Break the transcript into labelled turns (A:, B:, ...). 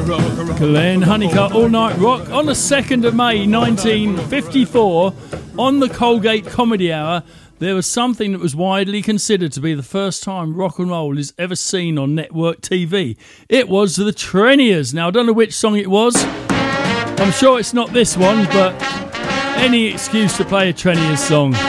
A: Glenn Honeycutt, All Night Rock. On the 2nd of May 1954, on the Colgate Comedy Hour, there was something that was widely considered to be the first time rock and roll is ever seen on network TV. It was the Treniers. Now, I don't know which song it was. I'm sure it's not this one, but any excuse to play a Treniers song.